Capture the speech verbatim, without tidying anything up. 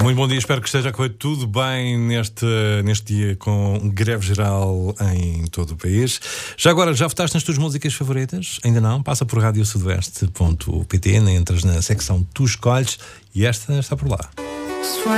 Muito bom dia, espero que esteja a correr tudo bem neste, neste dia com greve geral em todo o país. Já agora, já votaste nas tuas músicas favoritas? Ainda não? Passa por radio sudoeste ponto pt, entras na secção Tu Escolhes e esta está por lá.